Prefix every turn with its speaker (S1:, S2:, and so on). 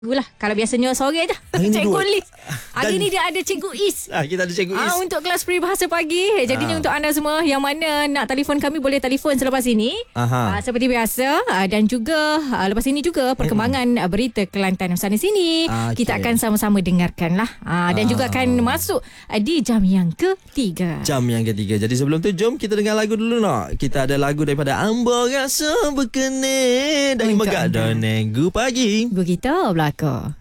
S1: Itulah, kalau biasanya sore je Cikgu Liz. Hari ni dia ada Cikgu Is.
S2: Kita ada Cikgu Is
S1: untuk kelas peribahasa pagi. Jadinya untuk anda semua yang mana nak telefon kami, boleh telefon selepas ini. Seperti biasa. Dan juga lepas ini juga perkembangan berita Kelantan sana sini. Kita akan sama-sama dengarkan lah. Dan juga akan masuk di jam yang ketiga.
S2: Jadi sebelum tu jom kita dengar lagu dulu nak. Kita ada lagu daripada Ambo Rasa Berkenih dari Megat dan Nenggu Pagi.
S1: Begitu belakang.